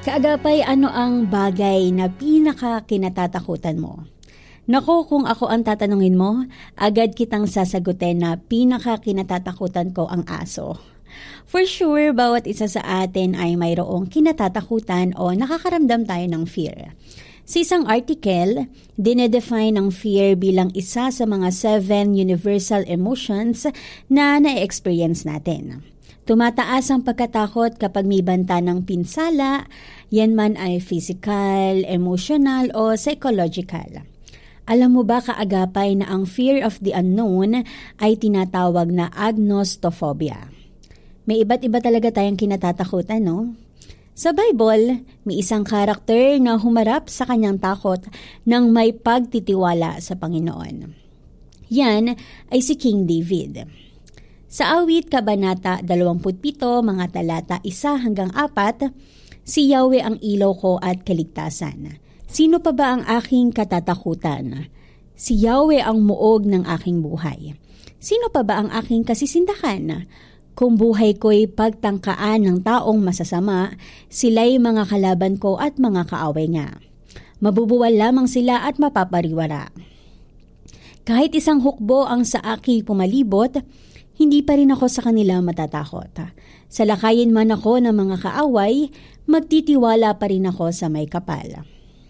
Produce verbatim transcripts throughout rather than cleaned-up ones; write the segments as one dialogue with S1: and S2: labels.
S1: Kaagapay, ano ang bagay na pinaka-kinatatakutan mo? Nako, kung ako ang tatanungin mo, agad kitang sasagutin na pinaka-kinatatakutan ko ang aso. For sure, bawat isa sa atin ay mayroong kinatatakutan o nakakaramdam tayo ng fear. Sa isang article, dinedefine ang fear bilang isa sa mga seven universal emotions na na-experience natin. Tumataas ang pagkatakot kapag may banta ng pinsala, yan man ay physical, emotional o psychological. Alam mo ba kaagapay na ang fear of the unknown ay tinatawag na agnostophobia? May iba't iba talaga tayong kinatatakutan, no? Sa Bible, may isang karakter na humarap sa kanyang takot nang may pagtitiwala sa Panginoon. Yan ay si King David. Sa Awit, Kabanata twenty-seven, mga talata one hanggang four, si Yahweh ang ilaw ko at kaligtasan. Sino pa ba ang aking katatakutan? Si Yahweh ang muog ng aking buhay. Sino pa ba ang aking kasisindakan? Kung buhay ko'y pagtangkaan ng taong masasama, sila'y mga kalaban ko at mga kaaway nga. Mabubuwal lamang sila at mapapariwara. Kahit isang hukbo ang sa aking pumalibot, hindi pa rin ako sa kanila matatakot. Salakayin man ako ng mga kaaway, magtitiwala pa rin ako sa may kapal.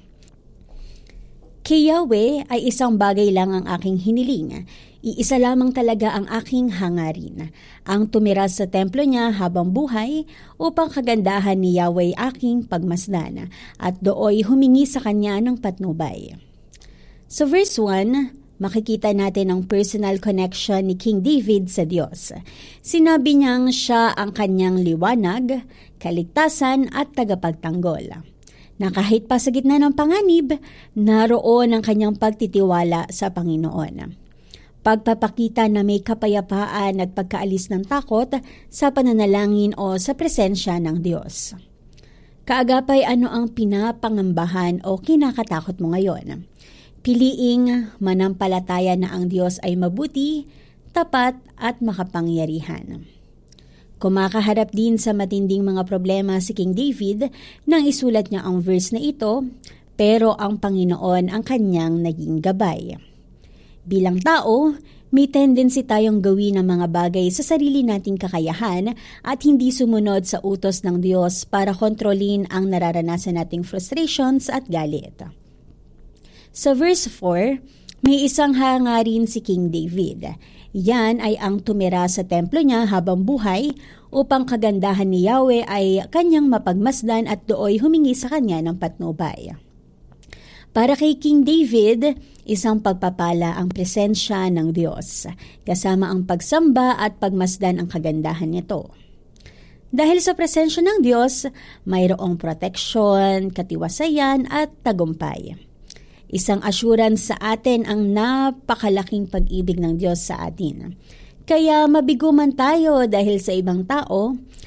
S1: Kay Yahweh ay isang bagay lang ang aking hiniling. Iisa lamang talaga ang aking hangarin, ang tumira sa templo niya habang buhay upang kagandahan ni Yahweh aking pagmasdan at dooy humingi sa kanya ng patnubay. Sa verse one, makikita natin ang personal connection ni King David sa Diyos. Sinabi niyang siya ang kanyang liwanag, kaligtasan at tagapagtanggol. Na kahit pa sa gitna ng panganib, naroon ang kanyang pagtitiwala sa Panginoon. Pagpapakita na may kapayapaan at pagkaalis ng takot sa pananalangin o sa presensya ng Diyos. Kaagapay, ano ang pinapangambahan o kinakatakot mo ngayon? Piliing manampalataya na ang Diyos ay mabuti, tapat at makapangyarihan. Kumakaharap din sa matinding mga problema si King David nang isulat niya ang verse na ito, pero ang Panginoon ang kanyang naging gabay. Bilang tao, may tendency tayong gawin ang mga bagay sa sarili nating kakayahan at hindi sumunod sa utos ng Diyos para kontrolin ang nararanasan nating frustrations at galit. Sa verse four, may isang hangarin si King David. Yan ay ang tumira sa templo niya habang buhay upang kagandahan ni Yahweh ay kanyang mapagmasdan at dooy humingi sa kanya ng patnubay. Para kay King David, isang pagpapala ang presensya ng Diyos, kasama ang pagsamba at pagmasdan ang kagandahan nito. Dahil sa presensya ng Diyos, mayroong proteksyon, katiwasayan at tagumpay. Isang assurance sa atin ang napakalaking pag-ibig ng Diyos sa atin. Kaya mabigo man tayo dahil sa ibang tao,